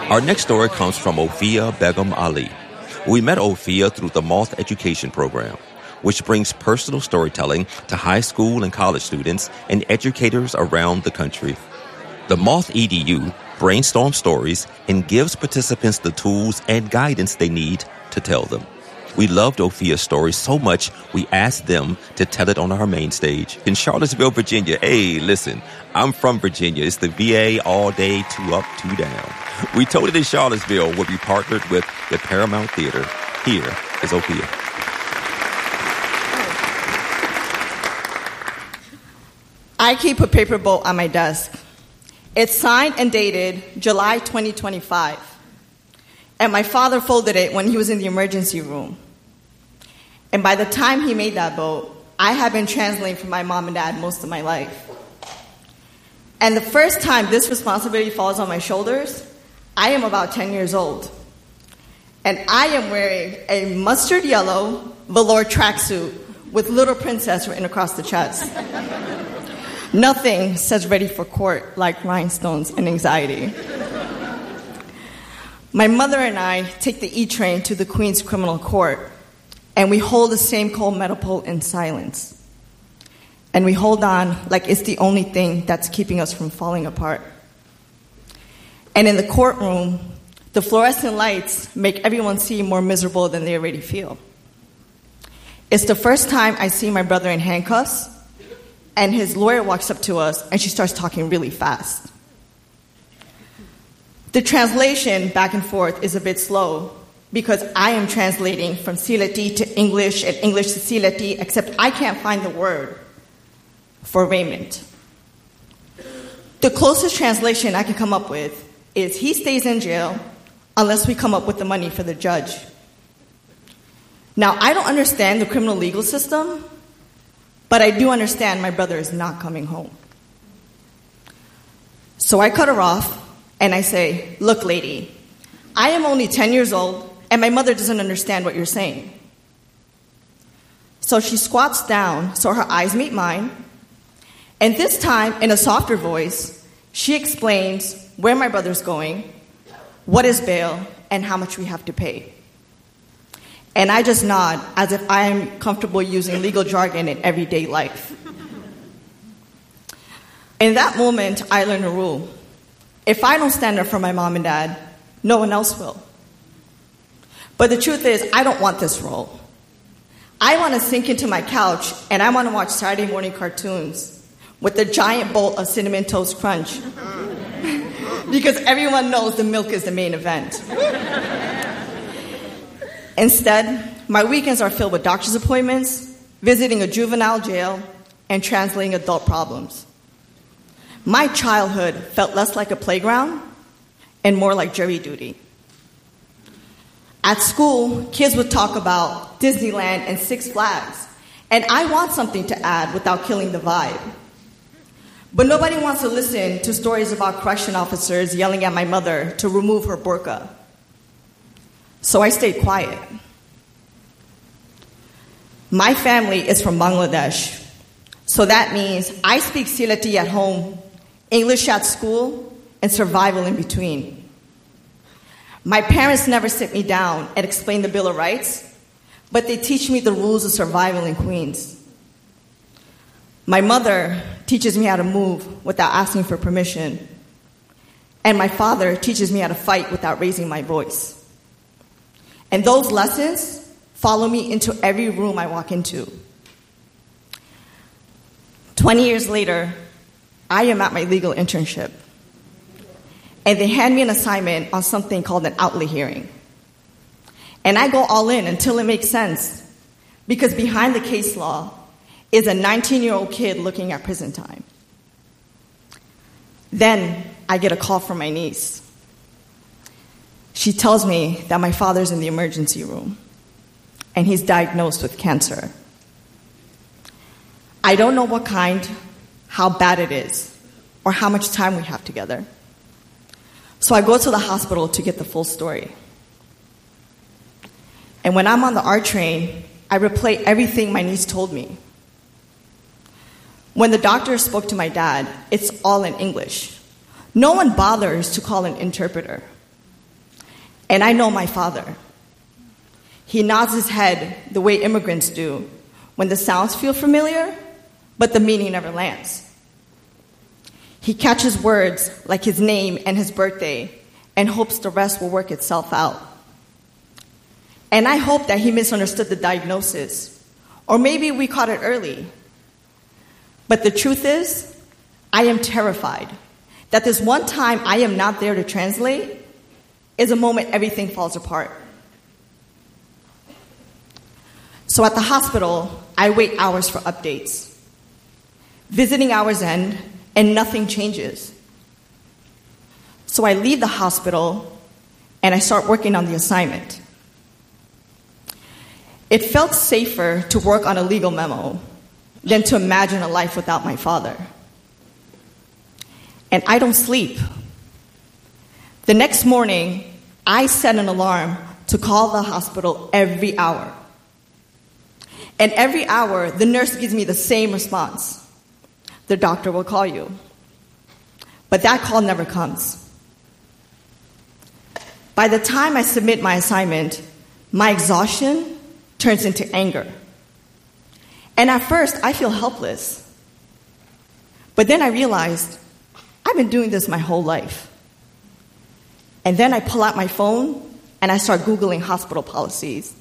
Our next story comes from Ophia Begum Ali. We met Ophia through the Moth Education Program, which brings personal storytelling to high school and college students and educators around the country. The Moth EDU brainstorms stories and gives participants the tools and guidance they need to tell them. We loved Ophia's story so much, we asked them to tell it on our main stage in Charlottesville, Virginia. Hey, listen, I'm from Virginia. It's the VA all day, 2 up, 2 down. We told it in Charlottesville where we partnered with the Paramount Theater. Here is Ophia. I keep a paper boat on my desk. It's signed and dated July 2025. And my father folded it when he was in the emergency room. And by the time he made that boat, I had been translating for my mom and dad most of my life. And the first time this responsibility falls on my shoulders, I am about 10 years old. And I am wearing a mustard yellow velour tracksuit with Little Princess written across the chest. Nothing says ready for court like rhinestones and anxiety. My mother and I take the E-train to the Queens Criminal Court, and we hold the same cold metal pole in silence. And we hold on like it's the only thing that's keeping us from falling apart. And in the courtroom, the fluorescent lights make everyone seem more miserable than they already feel. It's the first time I see my brother in handcuffs, and his lawyer walks up to us, and she starts talking really fast. The translation back and forth is a bit slow because I am translating from Sileti to English and English to Sileti, except I can't find the word for Raymond. The closest translation I can come up with is he stays in jail unless we come up with the money for the judge. Now, I don't understand the criminal legal system, but I do understand my brother is not coming home. So I cut her off. And I say, look, lady, I am only 10 years old, and my mother doesn't understand what you're saying. So she squats down so her eyes meet mine, and this time, in a softer voice, she explains where my brother's going, what is bail, and how much we have to pay. And I just nod as if I am comfortable using legal jargon in everyday life. In that moment, I learned a rule. If I don't stand up for my mom and dad, no one else will. But the truth is, I don't want this role. I want to sink into my couch, and I want to watch Saturday morning cartoons with a giant bowl of Cinnamon Toast Crunch. Because everyone knows the milk is the main event. Instead, my weekends are filled with doctor's appointments, visiting a juvenile jail, and translating adult problems. My childhood felt less like a playground and more like jury duty. At school, kids would talk about Disneyland and Six Flags, and I want something to add without killing the vibe. But nobody wants to listen to stories about correction officers yelling at my mother to remove her burqa. So I stayed quiet. My family is from Bangladesh, so that means I speak Sileti at home, English at school, and survival in between. My parents never sit me down and explain the Bill of Rights, but they teach me the rules of survival in Queens. My mother teaches me how to move without asking for permission, and my father teaches me how to fight without raising my voice. And those lessons follow me into every room I walk into. 20 years later, I am at my legal internship, and they hand me an assignment on something called an outlet hearing. And I go all in until it makes sense, because behind the case law is a 19-year-old kid looking at prison time. Then I get a call from my niece. She tells me that my father's in the emergency room, and he's diagnosed with cancer. I don't know what kind, how bad it is, or how much time we have together. So I go to the hospital to get the full story. And when I'm on the R train, I replay everything my niece told me. When the doctor spoke to my dad, it's all in English. No one bothers to call an interpreter. And I know my father. He nods his head the way immigrants do when the sounds feel familiar, but the meaning never lands. He catches words like his name and his birthday and hopes the rest will work itself out. And I hope that he misunderstood the diagnosis, or maybe we caught it early. But the truth is, I am terrified that this one time I am not there to translate is a moment everything falls apart. So at the hospital, I wait hours for updates. Visiting hours end, and nothing changes. So I leave the hospital, and I start working on the assignment. It felt safer to work on a legal memo than to imagine a life without my father. And I don't sleep. The next morning, I set an alarm to call the hospital every hour. And every hour, the nurse gives me the same response. The doctor will call you. But that call never comes. By the time I submit my assignment, my exhaustion turns into anger. And at first, I feel helpless. But then I realized I've been doing this my whole life. And then I pull out my phone and I start Googling hospital policies.